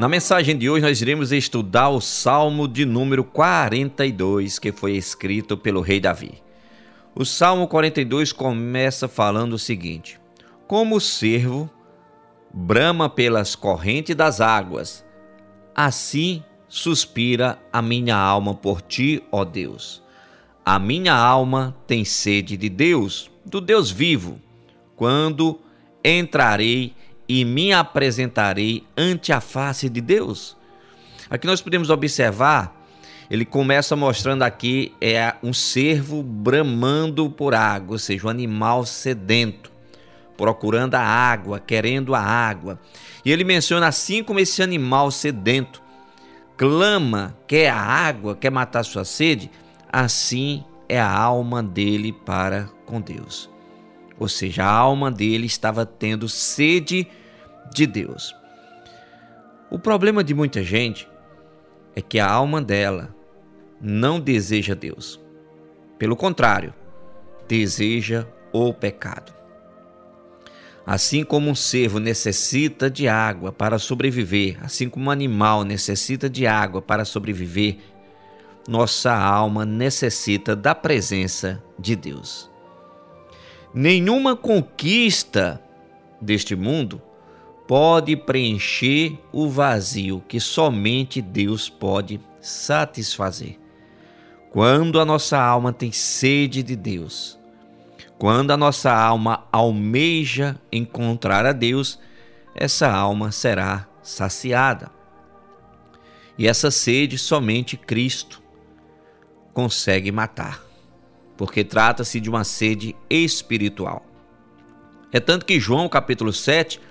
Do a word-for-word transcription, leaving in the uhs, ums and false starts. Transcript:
Na mensagem de hoje nós iremos estudar o Salmo de número quarenta e dois, que foi escrito pelo rei Davi. O Salmo quarenta e dois começa falando o seguinte: como o cervo brama pelas correntes das águas, assim suspira a minha alma por ti, ó Deus. A minha alma tem sede de Deus, do Deus vivo. Quando entrarei e me apresentarei ante a face de Deus? Aqui nós podemos observar, ele começa mostrando aqui é um cervo bramando por água, ou seja, um animal sedento, procurando a água, querendo a água. E ele menciona, assim como esse animal sedento clama, quer a água, quer matar sua sede, assim é a alma dele para com Deus. Ou seja, a alma dele estava tendo sede de Deus. O problema de muita gente é que a alma dela não deseja Deus. Pelo contrário, deseja o pecado. Assim como um cervo necessita de água para sobreviver, assim como um animal necessita de água para sobreviver, nossa alma necessita da presença de Deus. Nenhuma conquista deste mundo pode preencher o vazio que somente Deus pode satisfazer. Quando a nossa alma tem sede de Deus, quando a nossa alma almeja encontrar a Deus, essa alma será saciada. E essa sede somente Cristo consegue matar, porque trata-se de uma sede espiritual. É tanto que João capítulo sete